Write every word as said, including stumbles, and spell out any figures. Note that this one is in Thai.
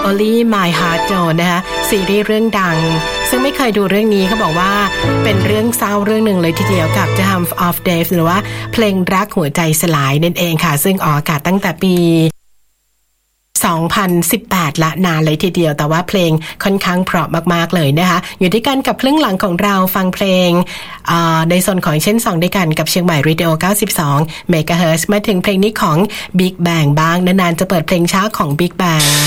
Only My Heart Knows นะคะซีรีส์เรื่องดังซึ่งไม่เคยดูเรื่องนี้เขาบอกว่าเป็นเรื่องเศร้าเรื่องหนึ่งเลยทีเดียวกับ The Hum of Death หรือว่าเพลงรักหัวใจสลายนั่นเองค่ะซึ่งออกอากาศตั้งแต่ปีสองพันสิบแปดละนานเลยทีเดียวแต่ว่าเพลงค่อนข้างเพราะมากๆเลยนะคะอยู่ด้วยกันกับครึ่งหลังของเราฟังเพลงในส่วนของเช่นสองด้วยกันกับเชียงใหม่ Radio เก้าสิบสอง เมกะเฮิรตซ์ มาถึงเพลงนี้ของ Big Bang บ้างนานๆจะเปิดเพลงช้าของ Big Bang